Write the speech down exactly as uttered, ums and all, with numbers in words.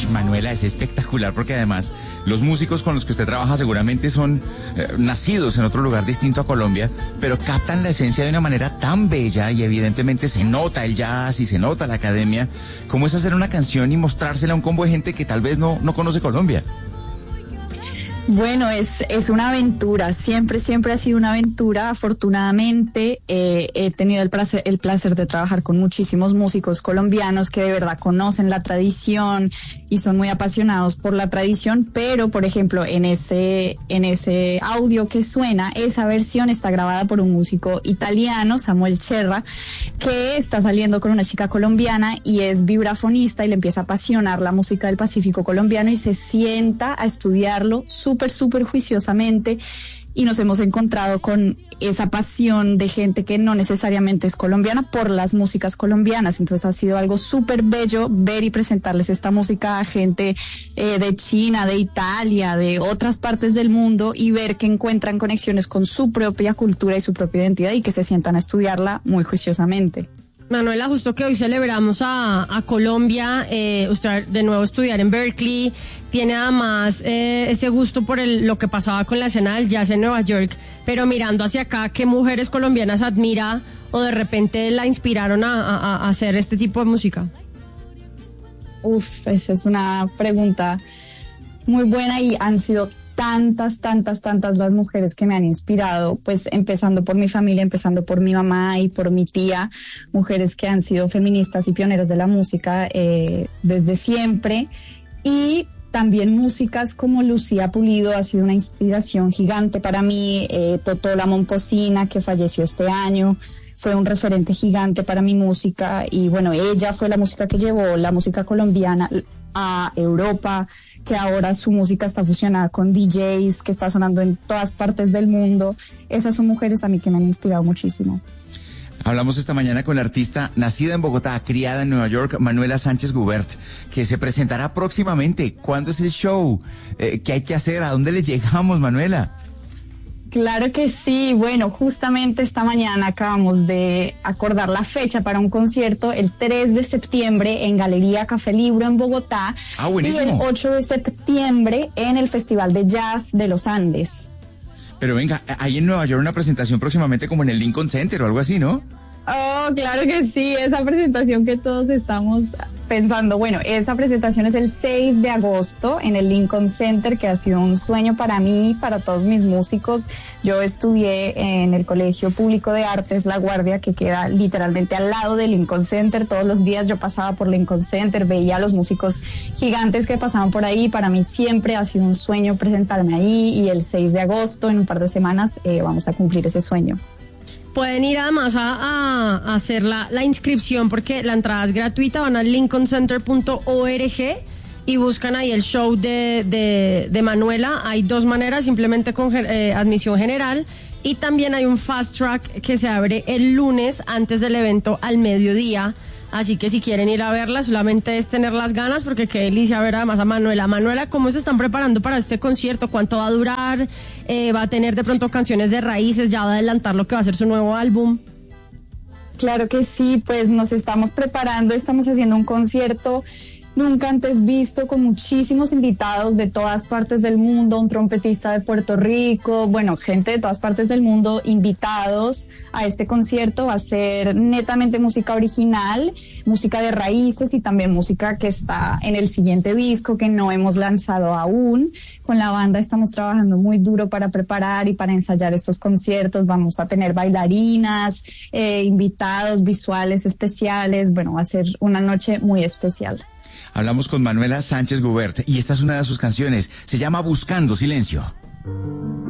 Manuela, es espectacular porque además los músicos con los que usted trabaja seguramente son eh, nacidos en otro lugar distinto a Colombia, pero captan la esencia de una manera tan bella y evidentemente se nota el jazz y se nota la academia. ¿Cómo es hacer una canción y mostrársela a un combo de gente que tal vez no, no conoce Colombia? Bueno, es, es una aventura, siempre, siempre ha sido una aventura. Afortunadamente eh, he tenido el placer, el placer de trabajar con muchísimos músicos colombianos que de verdad conocen la tradición y son muy apasionados por la tradición, pero por ejemplo en ese, en ese audio que suena, esa versión está grabada por un músico italiano, Samuel Cherra, que está saliendo con una chica colombiana y es vibrafonista y le empieza a apasionar la música del Pacífico colombiano y se sienta a estudiarlo súper súper, súper juiciosamente y nos hemos encontrado con esa pasión de gente que no necesariamente es colombiana por las músicas colombianas. Entonces ha sido algo súper bello ver y presentarles esta música a gente eh, de China, de Italia, de otras partes del mundo y ver que encuentran conexiones con su propia cultura y su propia identidad y que se sientan a estudiarla muy juiciosamente. Manuela, justo que hoy celebramos a, a Colombia, eh, usted de nuevo estudiar en Berkeley, tiene además eh, ese gusto por el, lo que pasaba con la escena del jazz en Nueva York, pero mirando hacia acá, ¿qué mujeres colombianas admira o de repente la inspiraron a, a, a hacer este tipo de música? Uf, esa es una pregunta muy buena y han sido tantas, tantas, tantas las mujeres que me han inspirado, pues empezando por mi familia, empezando por mi mamá y por mi tía, mujeres que han sido feministas y pioneras de la música eh, desde siempre, y también músicas como Lucía Pulido ha sido una inspiración gigante para mí, eh, Totó la Momposina, que falleció este año, fue un referente gigante para mi música y bueno, ella fue la música que llevó la música colombiana a Europa, que ahora su música está fusionada con D Js, que está sonando en todas partes del mundo. Esas son mujeres a mí que me han inspirado muchísimo. Hablamos esta mañana con la artista nacida en Bogotá, criada en Nueva York, Manuela Sánchez Gubert, que se presentará próximamente. ¿Cuándo es el show? Eh, ¿Qué hay que hacer? ¿A dónde le llegamos, Manuela? Claro que sí, bueno, justamente esta mañana acabamos de acordar la fecha para un concierto el tres de septiembre en Galería Café Libro en Bogotá. Ah, buenísimo. Y el ocho de septiembre en el Festival de Jazz de los Andes. Pero venga, hay en Nueva York una presentación próximamente como en el Lincoln Center o algo así, ¿no? Oh, claro que sí, esa presentación que todos estamos pensando. Bueno, esa presentación es el seis de agosto en el Lincoln Center, que ha sido un sueño para mí, para todos mis músicos. Yo estudié en el Colegio Público de Artes La Guardia, que queda literalmente al lado del Lincoln Center. Todos los días yo pasaba por Lincoln Center, veía a los músicos gigantes que pasaban por ahí. Para mí siempre ha sido un sueño presentarme ahí y el seis de agosto, en un par de semanas, eh, vamos a cumplir ese sueño. Pueden ir además a, a, a hacer la, la inscripción porque la entrada es gratuita, van a lincoln center punto org y buscan ahí el show de, de, de Manuela. Hay dos maneras, simplemente con eh, admisión general, y también hay un fast track que se abre el lunes antes del evento al mediodía. Así que si quieren ir a verla, solamente es tener las ganas, porque qué delicia ver además a Manuela. Manuela, ¿cómo se están preparando para este concierto? ¿Cuánto va a durar? Eh, ¿Va a tener de pronto canciones de raíces? ¿Ya va a adelantar lo que va a ser su nuevo álbum? Claro que sí, pues nos estamos preparando, estamos haciendo un concierto nunca antes visto, con muchísimos invitados de todas partes del mundo, un trompetista de Puerto Rico, bueno, gente de todas partes del mundo invitados a este concierto. Va a ser netamente música original, música de raíces y también música que está en el siguiente disco que no hemos lanzado aún. Con la banda estamos trabajando muy duro para preparar y para ensayar estos conciertos. Vamos a tener bailarinas, eh, invitados visuales especiales. Bueno, va a ser una noche muy especial. Hablamos con Manuela Sánchez Gubert y esta es una de sus canciones. Se llama Buscando Silencio.